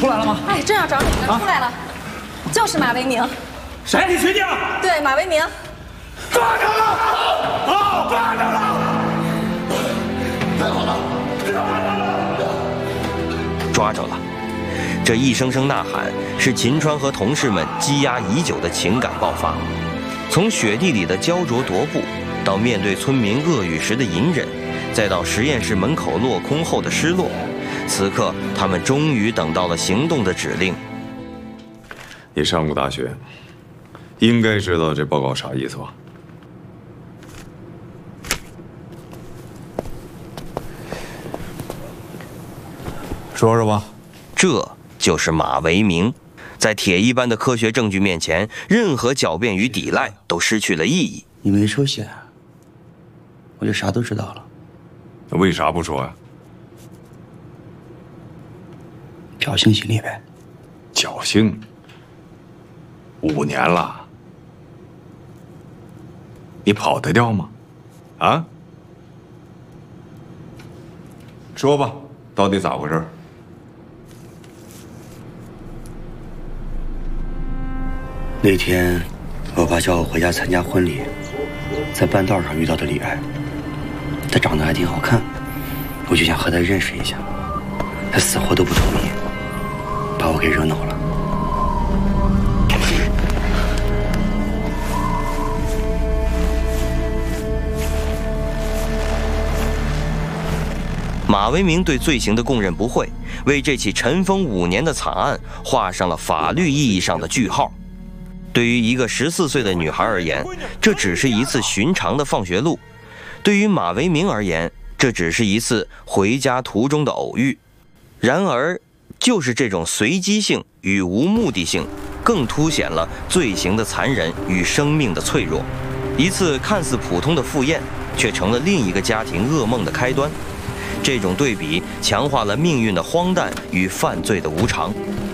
出来了吗？ 哎，正要找你呢，出来了，就是马为民。 谁？你确定？ 对，马为民。 抓着了！好，抓着了！太好了， 抓着了！这一声声呐喊，是秦川和同事们积压已久的情感爆发。从雪地里的焦灼踱步，到面对村民恶语时的隐忍，再到实验室门口落空后的失落，此刻他们终于等到了行动的指令。 你上过大学，应该知道这报告啥意思吧？ 说说吧。 这就是马为民。在铁一般的科学证据面前，任何狡辩与抵赖都失去了意义。 你没说写，我就啥都知道了。 那为啥不说呀？ 侥幸心理呗。 侥幸？5年了，你跑得掉吗？啊？说吧，到底咋回事？ 那天，我爸叫我回家参加婚礼，在半道上遇到的李爱，她长得还挺好看，我就想和她认识一下，她死活都不同意，把我给惹恼了。 马为民对罪行的供认不讳，为这起尘封5年的惨案画上了法律意义上的句号。对于一个14岁的女孩而言，这只是一次寻常的放学路；对于马为民而言，这只是一次回家途中的偶遇。然而，就是这种随机性与无目的性，更凸显了罪行的残忍与生命的脆弱。一次看似普通的赴宴，却成了另一个家庭噩梦的开端。这种对比强化了命运的荒诞与犯罪的无常。